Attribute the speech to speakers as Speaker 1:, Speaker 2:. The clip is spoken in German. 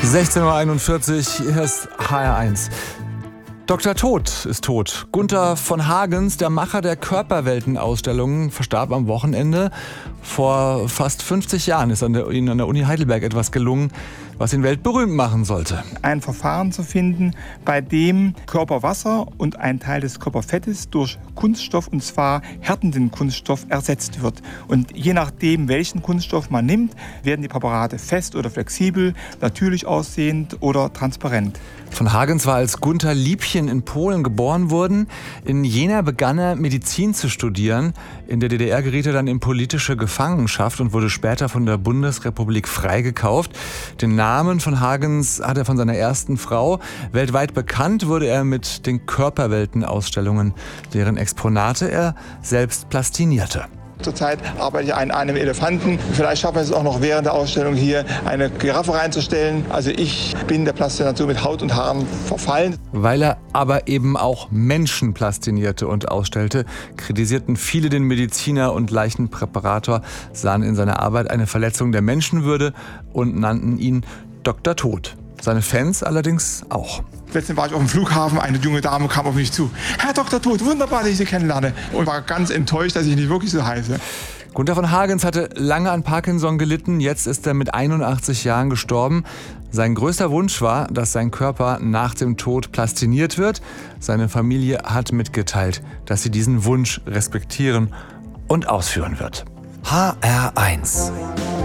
Speaker 1: 16:41 Uhr, hier ist HR1. Dr. Tod ist tot. Gunther von Hagens, der Macher der Körperwelten-Ausstellungen, verstarb am Wochenende. Vor fast 50 Jahren ist Ihnen an der Uni Heidelberg etwas gelungen, was ihn weltberühmt machen sollte.
Speaker 2: Ein Verfahren zu finden, bei dem Körperwasser und ein Teil des Körperfettes durch Kunststoff, und zwar härtenden Kunststoff, ersetzt wird. Und je nachdem, welchen Kunststoff man nimmt, werden die Präparate fest oder flexibel, natürlich aussehend oder transparent.
Speaker 1: Von Hagens war als Gunther Liebchen in Polen geboren worden. In Jena begann er Medizin zu studieren. In der DDR geriet er dann in politische Gefangenschaft und wurde später von der Bundesrepublik freigekauft. Den Namen von Hagens hat er von seiner ersten Frau. Weltweit bekannt wurde er mit den Körperwelten-Ausstellungen, deren Exponate er selbst plastinierte.
Speaker 2: Zurzeit arbeite ich an einem Elefanten. Vielleicht schaffen wir es auch noch während der Ausstellung hier eine Giraffe reinzustellen. Also ich bin der Plastination mit Haut und Haaren verfallen.
Speaker 1: Weil er aber eben auch Menschen plastinierte und ausstellte, kritisierten viele den Mediziner und Leichenpräparator, sahen in seiner Arbeit eine Verletzung der Menschenwürde und nannten ihn Dr. Tod. Seine Fans allerdings auch.
Speaker 2: Letztens war ich auf dem Flughafen, eine junge Dame kam auf mich zu. Herr Dr. Tod, wunderbar, dass ich Sie kennenlerne. Und war ganz enttäuscht, dass ich nicht wirklich so heiße.
Speaker 1: Gunther von Hagens hatte lange an Parkinson gelitten. Jetzt ist er mit 81 Jahren gestorben. Sein größter Wunsch war, dass sein Körper nach dem Tod plastiniert wird. Seine Familie hat mitgeteilt, dass sie diesen Wunsch respektieren und ausführen wird.
Speaker 3: HR1